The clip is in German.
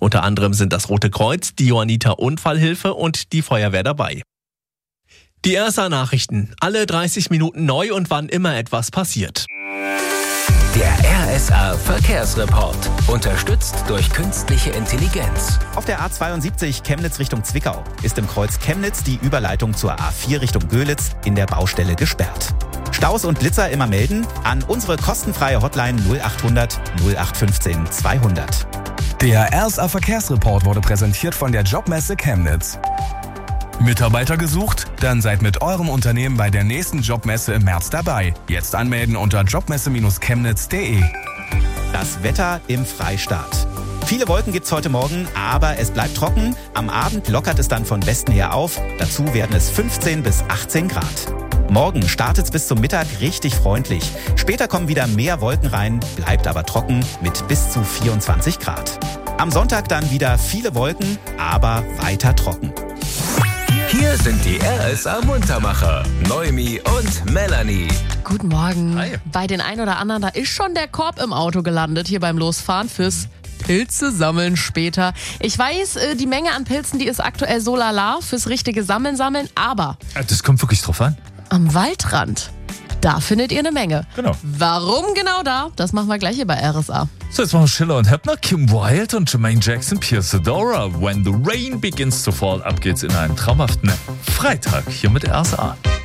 Unter anderem sind das Rote Kreuz, die Johanniter Unfallhilfe und die Feuerwehr dabei. Die RSA-Nachrichten. Alle 30 Minuten neu und wann immer etwas passiert. Der RSA Verkehrsreport. Unterstützt durch künstliche Intelligenz. Auf der A72 Chemnitz Richtung Zwickau ist im Kreuz Chemnitz die Überleitung zur A4 Richtung Göhlitz in der Baustelle gesperrt. Staus und Blitzer immer melden an unsere kostenfreie Hotline 0800 0815 200. Der RSA Verkehrsreport wurde präsentiert von der Jobmesse Chemnitz. Mitarbeiter gesucht? Dann seid mit eurem Unternehmen bei der nächsten Jobmesse im März dabei. Jetzt anmelden unter jobmesse-chemnitz.de. Das Wetter im Freistaat. Viele Wolken gibt's heute Morgen, aber es bleibt trocken. Am Abend lockert es dann von Westen her auf. Dazu werden es 15 bis 18 Grad. Morgen startet's bis zum Mittag richtig freundlich. Später kommen wieder mehr Wolken rein, bleibt aber trocken mit bis zu 24 Grad. Am Sonntag dann wieder viele Wolken, aber weiter trocken. Hier sind die RSA Muntermacher, Noemi und Melanie. Guten Morgen. Hi. Bei den ein oder anderen, da ist schon der Korb im Auto gelandet, hier beim Losfahren fürs Pilze sammeln später. Ich weiß, die Menge an Pilzen, die ist aktuell so lala fürs richtige Sammeln, aber Das kommt wirklich drauf an. am Waldrand, da findet ihr eine Menge. Genau. Warum genau da? Das machen wir gleich hier bei RSA. So, jetzt machen wir Schiller und Heppner, Kim Wilde und Jermaine Jackson, Pierce Adora. When the rain begins to fall. Ab geht's in einen traumhaften Freitag hier mit RSA.